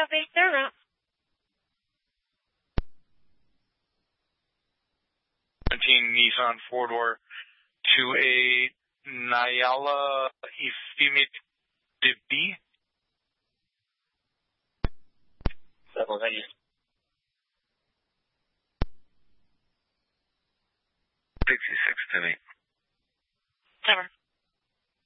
Copy. They're route. 17 Nissan 4-door to a Nyala Efimit DB. 790. 66 to me. Cover.